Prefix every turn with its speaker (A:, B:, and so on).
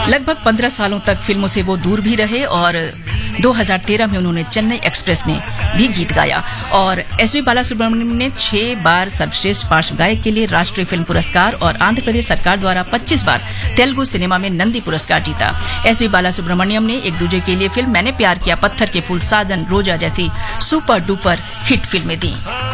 A: लगभग 15 सालों तक फिल्मों से वो दूर भी रहे और 2013 में उन्होंने चेन्नई एक्सप्रेस में भी गीत गाया और एसपी बालासुब्रमण्यम ने 6 बार सर्वश्रेष्ठ पार्श्व गायक के लिए राष्ट्रीय फिल्म पुरस्कार और आंध्र प्रदेश सरकार द्वारा 25 बार तेलुगु सिनेमा में नंदी पुरस्कार जीता। एसपी बालासुब्रमण्यम ने एक दूजे के लिए फिल्म मैंने प्यार किया, पत्थर के फूल, साजन, रोजा जैसी सुपर डुपर हिट फिल्में दी।